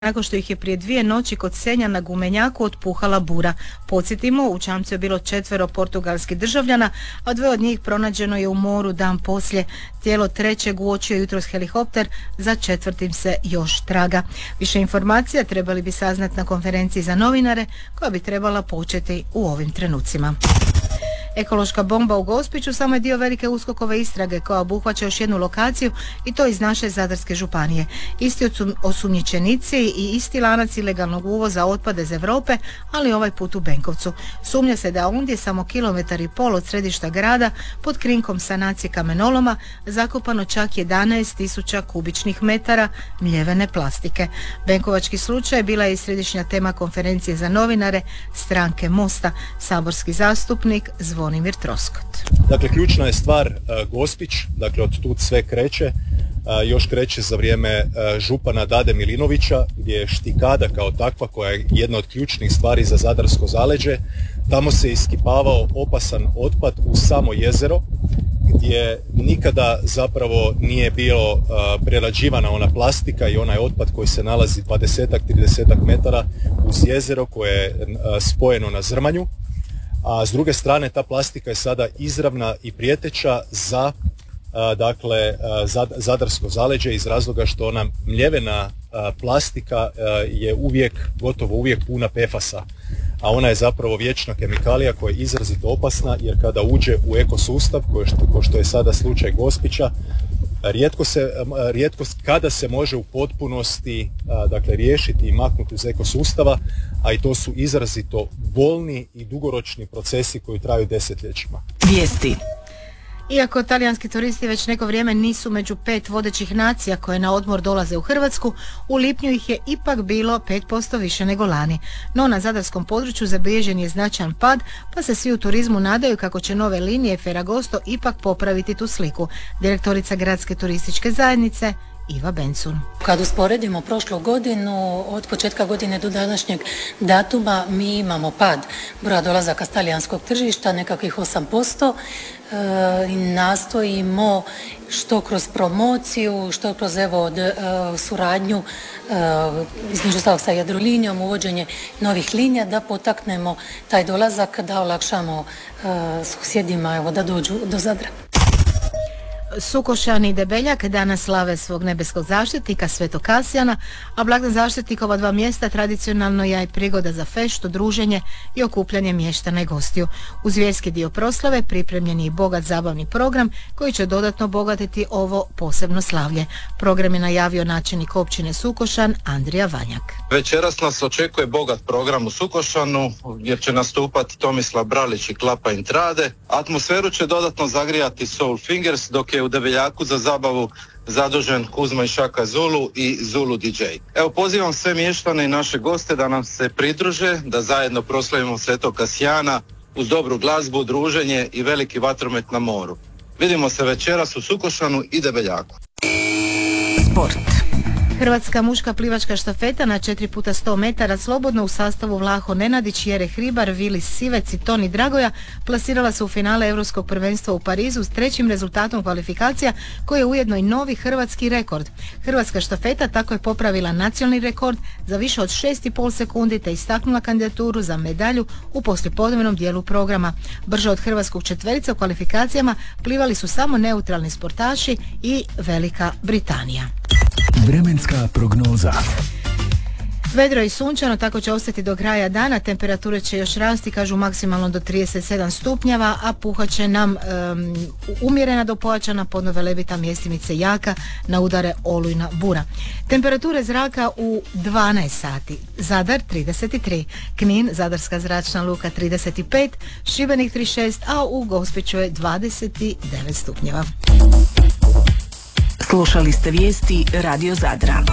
nakon što ih je prije 2 noći kod Senja na Gumenjaku otpuhala bura. Podsjetimo, u čamcu je bilo 4 portugalskih državljana, a 2 od njih pronađeno je u moru dan poslije. Tijelo 3. uočio jutros helikopter, za 4. se još traga. Više informacija trebali bi saznati na konferenciji za novinare koja bi trebala početi u ovim trenucima. Ekološka bomba u Gospiću samo je dio velike USKOK-ove istrage koja obuhvaća još jednu lokaciju i to iz naše Zadarske županije. Isti osumnjičenici i isti lanac ilegalnog uvoza otpada iz Europe, ali ovaj put u Benkovcu. Sumnja se da ondje samo 1,5 km od središta grada pod krinkom sanacije kamenoloma zakopano čak 11.000 kubičnih metara mljevene plastike. Benkovački slučaj bila je i središnja tema konferencije za novinare stranke Mosta. Saborski zastupnik Zvonimir Troskot. Dakle, ključna je stvar Gospić, dakle od tud sve kreće. Još kreće za vrijeme župana Dade Milinovića, gdje je štikada kao takva, koja je jedna od ključnih stvari za zadarsko zaleđe. Tamo se iskipavao opasan otpad u samo jezero, gdje nikada zapravo nije bilo prerađivana ona plastika i onaj otpad koji se nalazi 20-30 metara uz jezero koje je spojeno na Zrmanju. A s druge strane ta plastika je sada izravna i prijeteća za zadarsko zaleđe iz razloga što ona mljevena plastika je gotovo uvijek puna PFAS-a, a ona je zapravo vječna kemikalija koja je izrazito opasna jer kada uđe u ekosustav, ko što je sada slučaj Gospića, rijetko kada se može u potpunosti riješiti i maknuti iz ekosustava, a i to su izrazito bolni i dugoročni procesi koji traju desetljećima. Vijesti. Iako talijanski turisti već neko vrijeme nisu među 5 vodećih nacija koje na odmor dolaze u Hrvatsku, u lipnju ih je ipak bilo 5% više nego lani. No na zadarskom području zabilježen je značajan pad, pa se svi u turizmu nadaju kako će nove linije Ferragosto ipak popraviti tu sliku. Direktorica Gradske turističke zajednice Iva Bencun. Kad usporedimo prošlu godinu, od početka godine do današnjeg datuma mi imamo pad broja dolazaka s talijanskog tržišta, nekakvih 8%. I nastojimo što kroz promociju, što kroz suradnju između ostalog sa Jadrolinijom, uvođenje novih linija da potaknemo taj dolazak, da olakšamo susjedima da dođu do Zadra. Sukošani i Debeljak danas slave svog nebeskog zaštitnika Svetog Kasijana, a blagdan zaštitnikova 2 mjesta tradicionalno je i prigoda za feštu, druženje i okupljanje mještana i gostiju. Uz vjerski dio proslave pripremljen je i bogat zabavni program koji će dodatno obogatiti ovo posebno slavlje. Program je najavio načelnik općine Sukošan Andrija Vanjak. Večeras nas očekuje bogat program u Sukošanu jer će nastupati Tomislav Bralić i Klapa Intrade. Atmosferu će dodatno zagrijati Soul Fingers, dok je u Debeljaku za zabavu zadužen Kuzma i Šaka Zulu i Zulu DJ. Evo, pozivam sve mještane i naše goste da nam se pridruže, da zajedno proslavimo Svetog Kasijana uz dobru glazbu, druženje i veliki vatromet na moru. Vidimo se večeras u Sukošanu i Debeljaku. Sport. Hrvatska muška plivačka štafeta na 4x100 metara slobodno u sastavu Vlaho Nenadić, Jere Hribar, Vilis Sivec i Toni Dragoja plasirala se u finale Europskog prvenstva u Parizu s 3. rezultatom kvalifikacija koji je ujedno i novi hrvatski rekord. Hrvatska štafeta tako je popravila nacionalni rekord za više od 6,5 sekundi te istaknula kandidaturu za medalju u poslijepodnevnom dijelu programa. Brže od hrvatskog četverica u kvalifikacijama plivali su samo neutralni sportaši i Velika Britanija. Vremenska prognoza. Vedro i sunčano, tako će ostati do kraja dana, temperature će još rasti, kažu maksimalno do 37 stupnjeva, a puhat će nam umjerena do pojačana, podno velebita, mjestimice jaka, na udare olujna bura. Temperature zraka u 12 sati, Zadar 33, Knin, Zadarska zračna luka 35, Šibenik 36, a u Gospiću je 29 stupnjeva. Slušali ste vijesti Radio Zadra.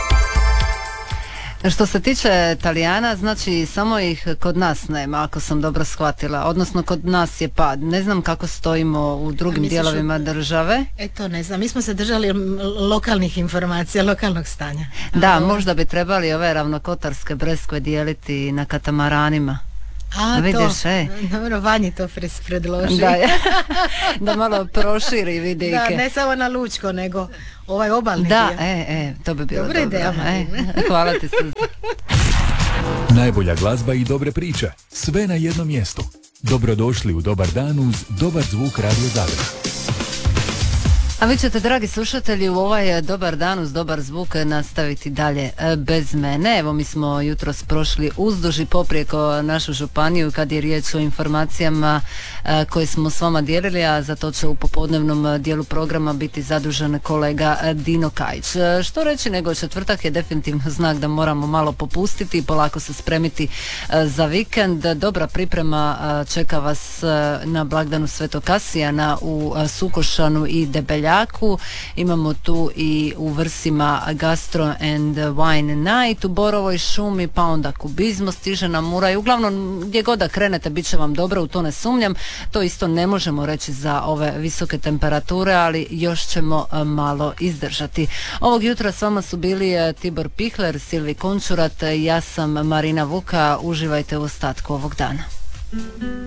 Što se tiče Talijana, znači samo ih kod nas nema, ako sam dobro shvatila, odnosno kod nas je pad. Ne znam kako stojimo u drugim dijelovima države. To ne znam, mi smo se držali lokalnih informacija, lokalnog stanja. Da, možda bi trebali ove ravnokotarske breskve dijeliti na katamaranima. Vidiš, Dobro, Vanji to predloži. Da malo proširi vidi. Da, ne samo na Lučko, nego ovaj obalni dio. To bi bilo dobra dobro. Ideja, Hvala ti se. Najbolja glazba i dobre priče. Sve na jednom mjestu. Dobrodošli u Dobar dan uz Dobar zvuk Radio Zadar. A vi ćete, dragi slušatelji, u ovaj dobar dan uz dobar zvuk nastaviti dalje bez mene. Evo, mi smo jutros prošli uzduž i poprijeko našu županiju kad je riječ o informacijama koje smo s vama dijelili, a za to će u popodnevnom dijelu programa biti zadužen kolega Dino Kajić. Što reći nego četvrtak je definitivno znak da moramo malo popustiti i polako se spremiti za vikend. Dobra priprema čeka vas na blagdanu Svetog Kasijana u Sukošanu i Debeljaku. Imamo tu i u Vrsima Gastro and Wine Night, u Borovoj šumi, pa onda Kubizmo stiže na Mura i uglavnom gdje god da krenete bit će vam dobro, u to ne sumnjam. To isto ne možemo reći za ove visoke temperature, ali još ćemo malo izdržati. Ovog jutra s vama su bili Tibor Pihler, Silvi Končurat, ja sam Marina Vuka. Uživajte u ostatku ovog dana.